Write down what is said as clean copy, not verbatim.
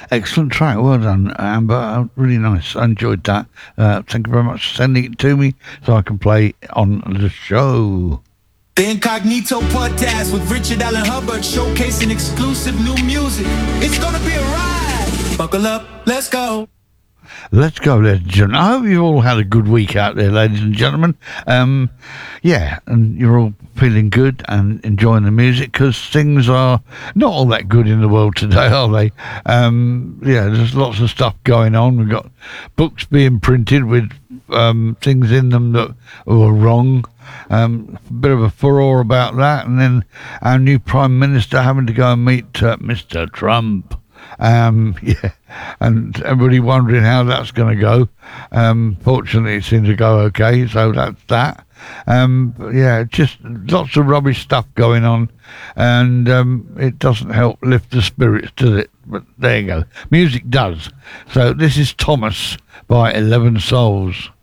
Excellent track. Well done, Amber. Really nice. I enjoyed that. Thank you very much for sending it to me so I can play on the show. The Incognito Podcast with Richard Allen Hubbard, showcasing exclusive new music. It's gonna be a ride. Buckle up, let's go. Let's go, ladies and gentlemen. I hope you've all had a good week out there, ladies and gentlemen. Yeah, and you're all feeling good and enjoying the music, because things are not all that good in the world today, are they? Yeah, there's lots of stuff going on. We've got books being printed with things in them that were wrong. A bit of a furore about that, and then our new Prime Minister having to go and meet Mr. Trump. Yeah, and everybody wondering how that's going to go. Fortunately, it seems to go okay, so that's that. Yeah, just lots of rubbish stuff going on, and it doesn't help lift the spirits, does it? But there you go. Music does. So this is Thomas by 11 Souls.